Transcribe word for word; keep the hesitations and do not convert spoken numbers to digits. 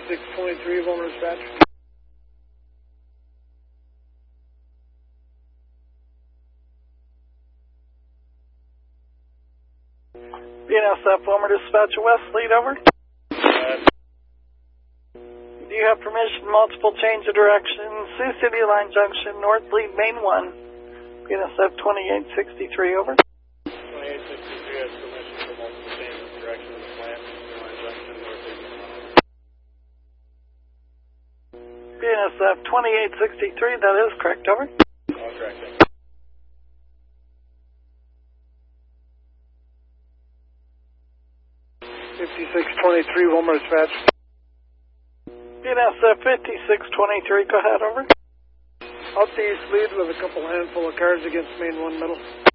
fifty-six twenty-three, Volmer dispatch. B N S F, Volmer dispatch west, lead over. Uh, Do you have permission, multiple change of direction, Sioux City Line Junction, north lead main one. B N S F twenty-eight sixty-three, over. twenty-eight sixty-three has permission for multiple change of direction of the plant, Line Junction, north lead main one. B N S F twenty-eight sixty-three, that is correct, over. All correct, thank you. fifty-six twenty-three, Volmer dispatch. B N S F fifty-six twenty-three, go ahead, over. Out the east lead with a couple handful of cars against main one middle.